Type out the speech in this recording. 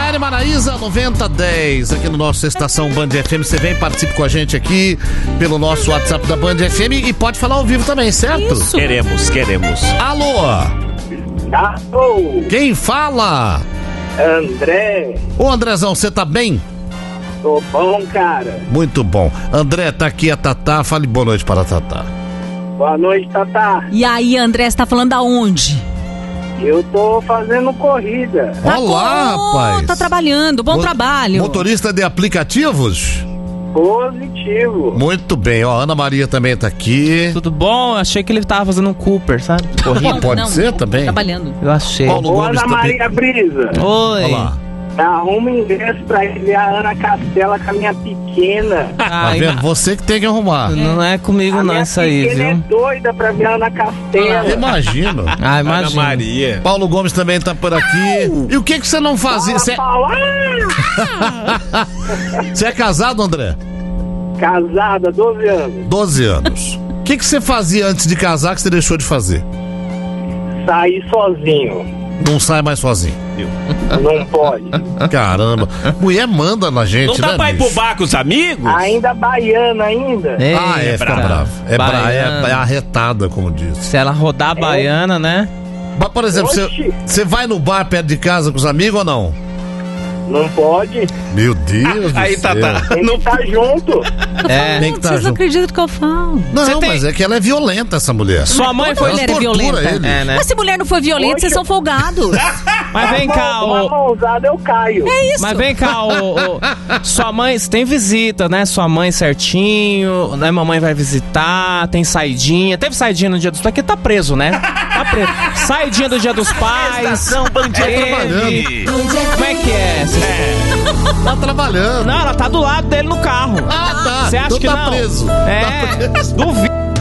Maiara e Maraísa 9010, aqui no nosso Estação Band FM. Você vem, participe com a gente aqui pelo nosso WhatsApp da Band FM e pode falar ao vivo também, certo? Isso. Queremos. Alô? Alô? Quem fala? André. Ô Andrezão, você tá bem? Tô bom, cara. Muito bom. André, tá aqui a Tatá, fale boa noite para a Tatá. Boa noite, Tatá. E aí, André, você tá falando aonde? Eu tô fazendo corrida. Olá, rapaz. Tá trabalhando, bom trabalho. Motorista de aplicativos? Positivo. Muito bem, ó, Ana Maria também tá aqui. Tudo bom? Achei que ele tava fazendo um Cooper, sabe? Não, pode ser também. Trabalhando. Eu achei. Paulo Ô, Gomes Ana também. Maria Brisa. Oi. Olá. Arruma ingresso pra ir ver a Ana Castela com a minha pequena. Tá vendo? Você que tem que arrumar. Não é comigo A não minha isso aí, pequena é viu? doida pra ver a Ana Castela. Imagino. Ah, Ana imagina. Maria. Paulo Gomes também tá por aqui. E o que você não fazia? Você é casado, André? Casada, 12 anos. 12 anos. O que você fazia antes de casar que você deixou de fazer? Saí sozinho. Não sai mais sozinho. Não pode. Caramba. Mulher manda na gente, Não dá né, pra ir pro bicho? bar com os amigos? Ainda baiana ainda. Fica bravo. É arretada, como diz. Se ela rodar a baiana, né? Mas, por exemplo, Oxi. você vai no bar perto de casa com os amigos ou não? Não pode. Meu Deus do Aí, céu. Tatá. Tem que estar junto. Tem que tá Vocês não junto. acreditam no que eu falo. Não, mas é que ela é violenta, essa mulher. Sua mãe foi... Ela mulher é tortura violenta. ele. É, né? Mas se mulher não for violenta, vocês são folgados. Mas vem cá, Uma mãozada eu caio. É isso. Mas vem cá, sua mãe, tem visita, né? Sua mãe certinho, né? Mamãe vai visitar, tem saidinha. Teve saidinha no dia dos pais, porque tá preso, né? Tá preso. Saidinha do dia dos pais. Teve. Como é que é? Tá trabalhando. Não, ela tá do lado dele no carro. Ah, tá. Você acha Então que tá não? preso. É, duvido.